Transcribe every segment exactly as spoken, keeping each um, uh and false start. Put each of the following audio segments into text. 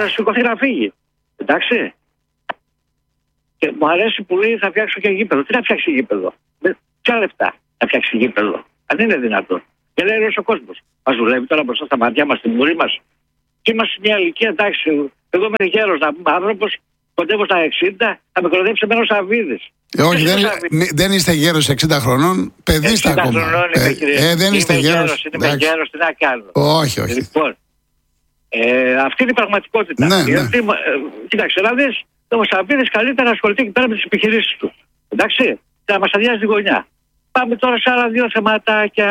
να σηκωθεί να φύγει. Εντάξει. Και μου αρέσει που λέει θα φτιάξω και γήπεδο. Τι να φτιάξει γήπεδο? Με ποια λεφτά να φτιάξει γήπεδο? Αν είναι δυνατόν. Και λέει ο κόσμος. Μας δουλεύει τώρα μπροστά στα μάτια μας, στην μουρή μας. Και είμαστε σε μια ηλικία, εντάξει. Εγώ είμαι γέρος, να πούμε άνθρωπος, κοντεύω στα εξήντα, θα με κοροϊδέψει εμένα ο Σαββίδης. Ε, όχι, δεν, δεν είστε γέρος εξήντα χρονών, παιδί είστε ακόμα. Χρονών είμαι, ε, κύριε. ε, δεν είμαι είστε γέρος. Είμαι γέρος, τι να κάνω. Όχι, όχι. Λοιπόν, ε, αυτή είναι η πραγματικότητα. Ναι, Γιατί, ναι. ε, κοίταξε, να δεις, ο Σαββίδης καλύτερα ασχολείται εκεί πέρα με τις επιχειρήσεις του. Εντάξει, θα μας αδειάζει τη γωνιά. Πάμε τώρα σε άλλα δύο θεματάκια.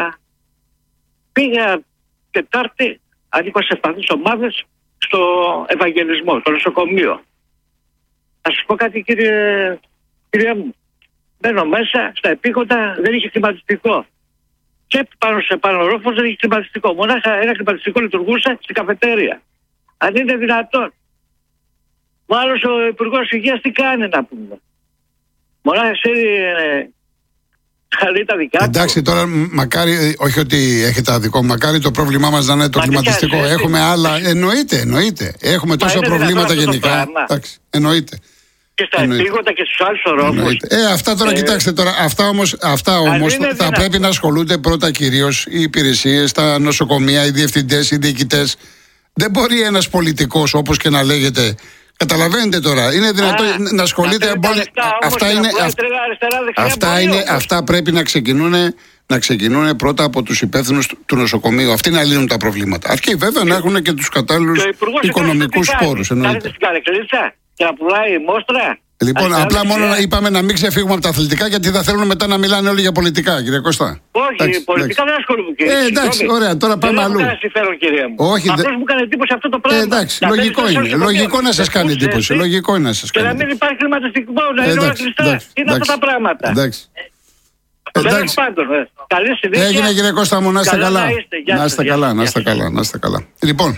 Πήγα Τετάρτη, ανήκω σε ευπαθείς ομάδες, στο Ευαγγελισμό, στο νοσοκομείο. Θα σας πω κάτι, κύριε, κύριε μου. Μπαίνω μέσα, στα επίγοντα δεν είχε κλιματιστικό. Και πάνω σε πάνω ρόφος δεν είχε κλιματιστικό. Μονάχα ένα κλιματιστικό λειτουργούσε στην καφετέρια. Αν είναι δυνατόν. Ο άλλος ο Υπουργός Υγείας τι κάνει να πούμε? Μονάχα ξέρει ε, χαρεί τα δικά του. Εντάξει, τώρα μακάρι, όχι ότι έχετε άδικο, μακάρι το πρόβλημά μας να είναι το Μα κλιματιστικό. Κάνει, Έχουμε άλλα. Εννοείται, εννοείται. Έχουμε τόσα προβλήματα γενικά. Εντάξει, εννοείται. Και στα επίγοντα και στους άλλους ορόφους. Ε, αυτά τώρα, ε, κοιτάξτε τώρα, αυτά όμως, αυτά όμως θα δυνατό. πρέπει να ασχολούνται πρώτα κυρίως οι υπηρεσίες, τα νοσοκομεία, οι διευθυντές, οι διοικητές. Δεν μπορεί ένας πολιτικός, όπως και να λέγεται. Καταλαβαίνετε τώρα, είναι δυνατό Α, να ασχολείται. Να αυτά είναι. Αυτά, είναι αυτά πρέπει να ξεκινούν, να ξεκινούν πρώτα από τους υπεύθυνους του, του νοσοκομείου. Αυτοί να λύνουν τα προβλήματα. Αρκεί βέβαια να έχουν και τους κατάλληλους οικονομικούς πόρους. Και να πουλάει μόστρα. Λοιπόν, απλά και... μόνο είπαμε να μην ξεφύγουμε από τα αθλητικά, γιατί θα θέλουν μετά να μιλάνε όλοι για πολιτικά, κύριε Κώστα. Όχι, εντάξει, πολιτικά εντάξει. δεν ασχολούμαι, κύριε. Ε, εντάξει, ωραία, τώρα πάμε δεν αλλού. Δεν συμφέρον, κυρία μου. Όχι, Απλώς δε... μου έκανε εντύπωση αυτό το πράγμα. Ε, εντάξει, λογικό είναι. Λογικό να σας κάνει εντύπωση. Λογικό είναι να σας κάνει. Και να μην υπάρχει κλιματιστικό, να είναι όλα κλειστά. Είναι αυτά τα πράγματα. Εντάξει. Εντάξει. Καλή συνέχεια. Έγινε, κύριε Κώστα μου, να είστε καλά. Να είστε καλά, να είστε καλά, να είστε καλά. Λοιπόν,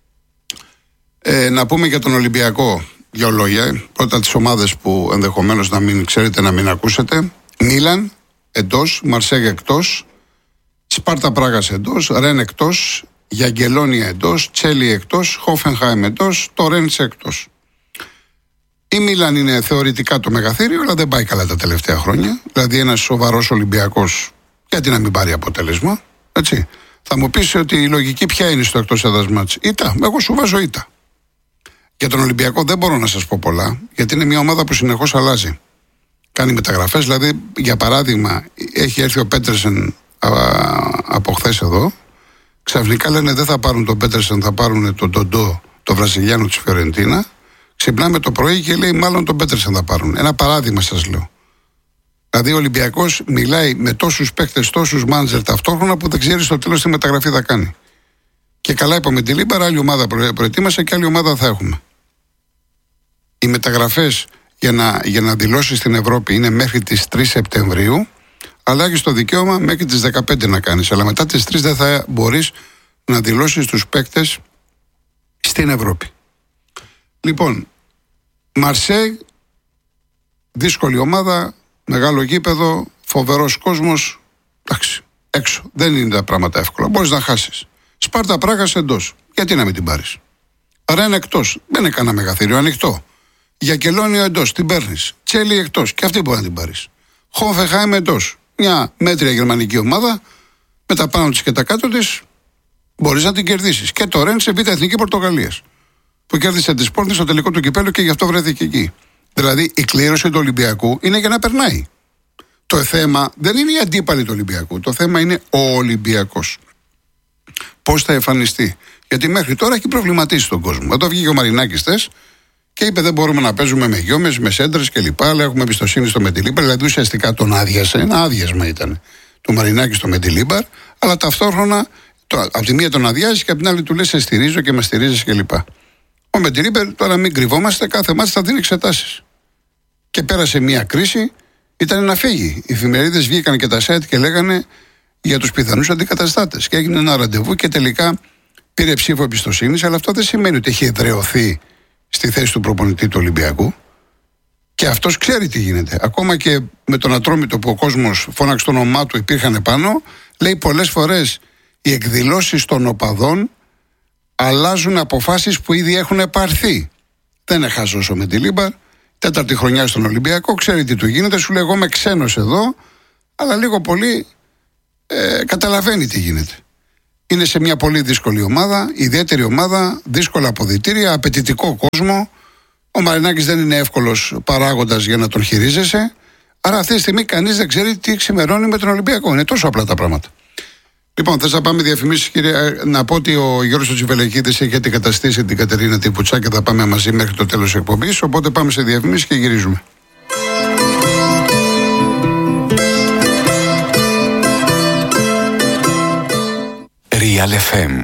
να πούμε για τον Ολυμπιακό. Δύο λόγια. Πρώτα τις ομάδες που ενδεχομένως να μην ξέρετε, να μην ακούσετε. Μίλαν εντός, Μαρσέγ εκτός, Σπάρτα Πράγας εντός, Ρεν εκτός, Γιαγκελόνια εντός, Τσέλι εκτός, Χόφενχάιμ εντός, Τορέντς εκτός. Η Μίλαν είναι θεωρητικά το μεγαθύριο, αλλά δεν πάει καλά τα τελευταία χρόνια. Δηλαδή ένας σοβαρός Ολυμπιακός, γιατί να μην πάρει αποτέλεσμα, έτσι. Θα μου πεις ότι η λογική ποια είναι στο εκτός έδρας μάτς? Ήττα, εγώ σου βάζω ήττα. Για τον Ολυμπιακό δεν μπορώ να σας πω πολλά, γιατί είναι μια ομάδα που συνεχώς αλλάζει. Κάνει μεταγραφές, δηλαδή για παράδειγμα έχει έρθει ο Πέτερσεν α, από χθες εδώ. Ξαφνικά λένε δεν θα πάρουν τον Πέτερσεν, θα πάρουν τον Ντοντό, τον Βραζιλιάνο της Φιωρεντίνα. Ξυπνάμε το πρωί και λέει μάλλον τον Πέτερσεν θα πάρουν. Ένα παράδειγμα σας λέω. Δηλαδή ο Ολυμπιακός μιλάει με τόσους παίκτες, τόσους μάντζερ ταυτόχρονα που δεν ξέρει στο τέλος τι μεταγραφή θα κάνει. Και καλά είπαμε τη Λίμπαρ, άλλη ομάδα προετοίμασε και άλλη ομάδα θα έχουμε. Οι μεταγραφές για να, για να δηλώσεις στην Ευρώπη είναι μέχρι τις τρεις Σεπτεμβρίου, αλλά έχεις το δικαίωμα μέχρι τις δεκαπέντε να κάνεις. Αλλά μετά τις τρεις δεν θα μπορείς να δηλώσεις τους παίκτες στην Ευρώπη. Λοιπόν, Μαρσέη, δύσκολη ομάδα, μεγάλο γήπεδο, φοβερός κόσμος. Εντάξει, έξω. Δεν είναι τα πράγματα εύκολα. Μπορείς να χάσεις. Σπάρτα Πράγας εντός. Γιατί να μην την πάρεις? Ρεν εκτός. Δεν είναι κανένα μεγαθύριο, ανοιχτό. Γιαγκελόνιο εντός. Την παίρνεις. Τσέλι εκτός. Και αυτή μπορεί να την πάρεις. Χόφενχάιμ εντός. Μια μέτρια γερμανική ομάδα. Με τα πάνω της και τα κάτω της μπορείς να την κερδίσεις. Και το Ρεν σε Β' Εθνική Πορτογαλίας. Που κέρδισε τη Σπόρτη στο τελικό του κυπέλου και γι' αυτό βρέθηκε εκεί. Δηλαδή η κλήρωση του Ολυμπιακού είναι για να περνάει. Το θέμα δεν είναι οι αντίπαλοι του Ολυμπιακού. Το θέμα είναι ο Ολυμπιακός. Πώς θα εμφανιστεί? Γιατί μέχρι τώρα έχει προβληματίσει τον κόσμο. Εδώ βγήκε ο Μαρινάκης χθες και είπε: δεν μπορούμε να παίζουμε με γιόμες, με σέντρες κλπ. Αλλά έχουμε εμπιστοσύνη στο Μεντιλίμπαρ. Δηλαδή ουσιαστικά τον άδειασε. Ένα άδειασμα ήταν το Μαρινάκη στο Μεντιλίμπαρ. Αλλά ταυτόχρονα το, από τη μία τον αδειάζει και από την άλλη του λέει: σε στηρίζω και με στηρίζει κλπ. Ο Μεντιλίμπαρ, τώρα μην κρυβόμαστε, κάθε μάτι θα δίνει εξετάσεις. Και πέρασε μια κρίση, ήταν να φύγει. Οι εφημερίδες βγήκαν και τα site και λέγανε για τους πιθανούς αντικαταστάτες. Και έγινε ένα ραντεβού και τελικά πήρε ψήφο εμπιστοσύνης, αλλά αυτό δεν σημαίνει ότι έχει εδραιωθεί στη θέση του προπονητή του Ολυμπιακού. Και αυτός ξέρει τι γίνεται. Ακόμα και με τον Ατρόμητο που ο κόσμος φώναξε το όνομά του, υπήρχαν επάνω, λέει πολλές φορές οι εκδηλώσεις των οπαδών αλλάζουν αποφάσεις που ήδη έχουν πάρθει. Δεν είναι χαζός ο Μεντιλίμπαρ. Τέταρτη χρονιά στον Ολυμπιακό, ξέρει τι του γίνεται. Σου λέει: εγώ είμαι ξένος εδώ, αλλά λίγο πολύ ε, καταλαβαίνει τι γίνεται. Είναι σε μια πολύ δύσκολη ομάδα, ιδιαίτερη ομάδα, δύσκολα αποδυτήρια, απαιτητικό κόσμο. Ο Μαρινάκης δεν είναι εύκολος παράγοντας για να τον χειρίζεσαι. Άρα αυτή τη στιγμή κανείς δεν ξέρει τι ξημερώνει με τον Ολυμπιακό. Είναι τόσο απλά τα πράγματα. Λοιπόν, θες να πάμε διαφημίσεις, κύριε? Να πω ότι ο Γιώργος Τσιβελεκίδης έχει αντικαταστήσει την Κατερίνα την Πουτσά και θα πάμε μαζί μέχρι το τέλος της εκπομπής. Οπότε πάμε σε διαφημίσεις και γυρίζουμε. Real εφ εμ.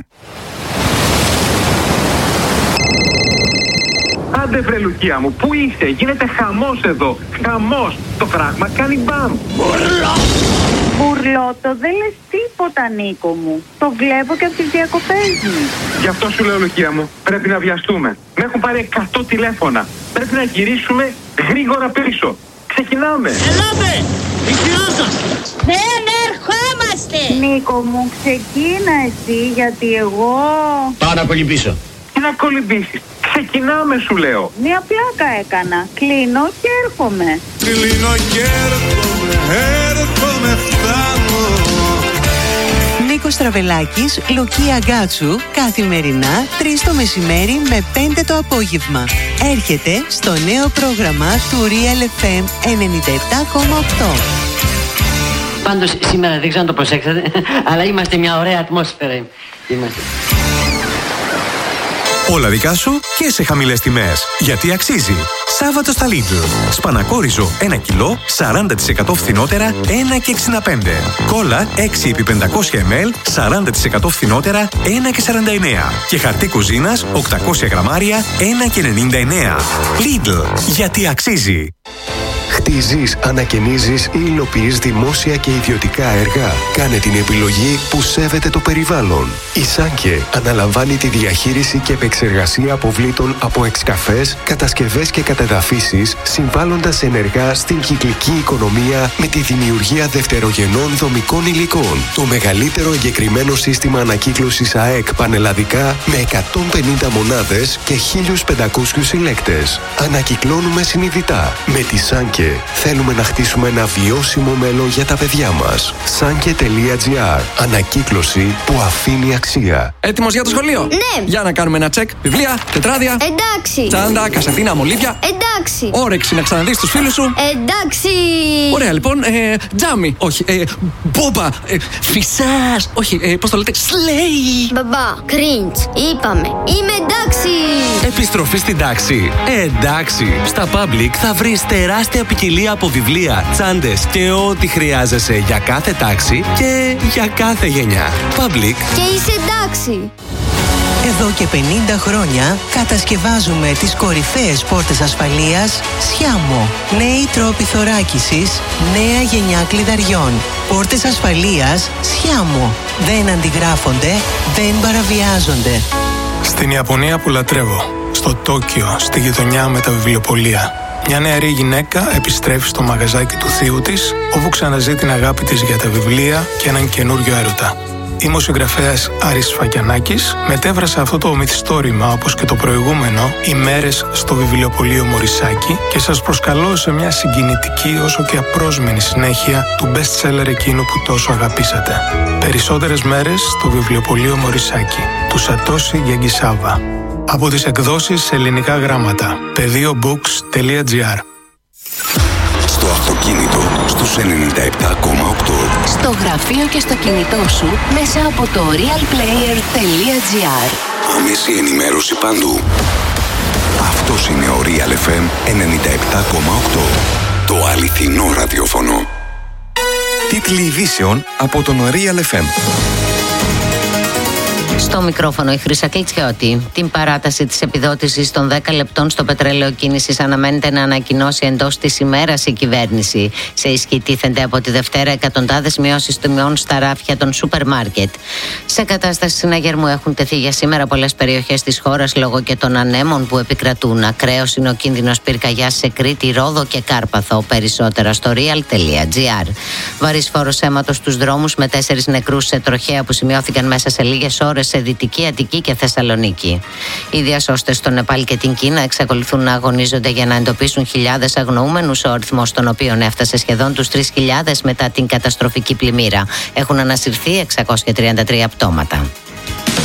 Άντε βρε Λουκία μου, πού είσαι? Γίνεται χαμός εδώ. Χαμός. Το φράγμα κάνει μπαμ. Μπουρλότο, δεν λες τίποτα, Νίκο μου. Το βλέπω και από τις διακοπές μου. Γι' αυτό σου λέω, Λουκία μου, πρέπει να βιαστούμε. Με έχουν πάρει εκατό τηλέφωνα. Πρέπει να γυρίσουμε γρήγορα πίσω. Ξεκινάμε. Ελάτε! Ηχειρά σας! Δεν ερχόμαστε! Νίκο μου, ξεκίνα εσύ, γιατί εγώ... Πάω να κολυμπήσω. Τι να κολυμπήσεις? Ξεκινάμε, σου λέω. Μια πλάκα έκανα. Κλείνω και έρχομαι. Κλείνω και έρχομαι, έρχομαι, φτάνω. Νίκος Τραβελάκης, Λουκία Γκάτσου, καθημερινά τρεις το μεσημέρι με πέντε το απόγευμα. Έρχεται στο νέο πρόγραμμα του Real εφ εμ ενενήντα επτά κόμμα οκτώ. Πάντως σήμερα δεν ξέρω αν το προσέξατε, αλλά είμαστε μια ωραία ατμόσφαιρα. Είμαστε. Όλα δικά σου και σε χαμηλές τιμές. Γιατί αξίζει. Σάββατο στα Lidl. Σπανακόριζο ένα κιλό, σαράντα τοις εκατό φθηνότερα, ένα και εξήντα πέντε. Κόλλα έξι επί πεντακόσια μιλιλίτρα, σαράντα τοις εκατό φθηνότερα, ένα και σαράντα εννέα. Και χαρτί κουζίνας, οκτακόσια γραμμάρια, ένα και ενενήντα εννέα. Lidl. Γιατί αξίζει. Χτίζεις, ανακαινίζεις ή υλοποιείς δημόσια και ιδιωτικά έργα. Κάνε την επιλογή που σέβεται το περιβάλλον. Η Σάνκε αναλαμβάνει τη διαχείριση και επεξεργασία αποβλήτων από εξκαφές, κατασκευές και κατεδαφίσεις, συμβάλλοντας ενεργά στην κυκλική οικονομία με τη δημιουργία δευτερογενών δομικών υλικών. Το μεγαλύτερο εγκεκριμένο σύστημα ανακύκλωσης ΑΕΚ πανελλαδικά με εκατόν πενήντα μονάδες και χίλιους πεντακόσιους συλλέκτες. Ανακυκλώνουμε συνειδητά. Με τη Σάνκε θέλουμε να χτίσουμε ένα βιώσιμο μέλλον για τα παιδιά μας. Sanke τελεία τζι άρ. Ανακύκλωση που αφήνει αξία. Έτοιμος για το σχολείο? Ναι. Για να κάνουμε ένα τσεκ. Βιβλία, τετράδια. Εντάξει. Τσάντα, κασετίνα, μολύβια. Εντάξει. Όρεξη να ξαναδείς τους φίλους σου. Εντάξει. Ωραία, λοιπόν. Ε, τζάμι. Όχι. Ε, μπόμπα. Ε, φυσάς. Όχι. Ε, πώς το λέτε? Σλέι. Μπαμπά. Κριντς. Είπαμε. Είμαι εντάξει. Επιστροφή στην τάξη. Ε, εντάξει. Στα Public θα βρεις τεράστια ποικιλία από βιβλία, τσάντες και ό,τι χρειάζεσαι για κάθε τάξη και για κάθε γενιά. Public. Και είσαι εντάξει. Εδώ και πενήντα χρόνια κατασκευάζουμε τις κορυφαίες πόρτες ασφαλείας Σιάμο. Νέοι τρόποι θωράκισης, νέα γενιά κλειδαριών. Πόρτες ασφαλείας Σιάμο. Δεν αντιγράφονται, δεν παραβιάζονται. Στην Ιαπωνία που λατρεύω, στο Τόκιο, στη γειτονιά με τα βιβλιοπωλεία, μια νεαρή γυναίκα επιστρέφει στο μαγαζάκι του θείου της, όπου ξαναζεί την αγάπη της για τα βιβλία και έναν καινούριο έρωτα. Είμαι ο συγγραφέας Άρης Φακιανάκης, μετέφρασα αυτό το μυθιστόρημα όπως και το προηγούμενο ημέρες στο βιβλιοπωλείο Μωρισάκη και σας προσκαλώ σε μια συγκινητική όσο και απρόσμενη συνέχεια του best seller εκείνου που τόσο αγαπήσατε. Περισσότερες μέρες στο βιβλιοπωλείο Μωρισάκη του Σατόση Γιαγκισάβα. Από τις εκδόσεις σε ελληνικά γράμματα. πεδίο μπουκς τελεία τζι άρ. Στο αυτοκίνητο στους ενενήντα επτά κόμμα οκτώ. Στο γραφείο και στο κινητό σου μέσα από το realplayer τελεία τζι άρ. Άμεση ενημέρωση παντού. Αυτός είναι ο Real εφ εμ ενενήντα επτά κόμμα οκτώ. Το αληθινό ραδιόφωνο. Τίτλοι ειδήσεων από τον Real εφ εμ. Στο μικρόφωνο η Χρύσα Κλιτσιώτη. Την παράταση της επιδότησης των δέκα λεπτών στο πετρέλαιο κίνησης αναμένεται να ανακοινώσει εντός της ημέρας η κυβέρνηση. Σε ισχύ τίθενται από τη Δευτέρα εκατοντάδες μειώσεις τιμών στα ράφια των σούπερ μάρκετ. Σε κατάσταση συναγερμού έχουν τεθεί για σήμερα πολλές περιοχές της χώρας λόγω και των ανέμων που επικρατούν. Ακραίος είναι ο κίνδυνος πυρκαγιάς σε Κρήτη, Ρόδο και Κάρπαθο. Περισσότερα στο real τελεία τζι άρ. Βαρύς φόρος αίματος στους δρόμους με τέσσερις νεκρούς σε τροχαία που σημειώθηκαν μέσα σε λίγες ώρες σε Δυτική Αττική και Θεσσαλονίκη. Οι διασώστες στο Νεπάλ και την Κίνα εξακολουθούν να αγωνίζονται για να εντοπίσουν χιλιάδες αγνοούμενους, ο αριθμός των οποίων έφτασε σχεδόν τους τρεις χιλιάδες μετά την καταστροφική πλημμύρα. Έχουν ανασυρθεί εξακόσια τριάντα τρία πτώματα.